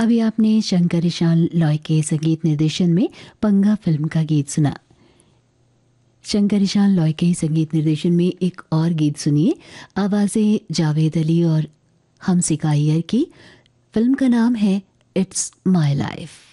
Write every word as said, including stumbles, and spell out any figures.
अभी आपने शंकर ईशान लॉय के संगीत निर्देशन में पंगा फिल्म का गीत सुना। शंकर ईशान लॉय के संगीत निर्देशन में एक और गीत सुनिए, आवाज़ें जावेद अली और हमसिका अय्यर की। फिल्म का नाम है इट्स माय लाइफ।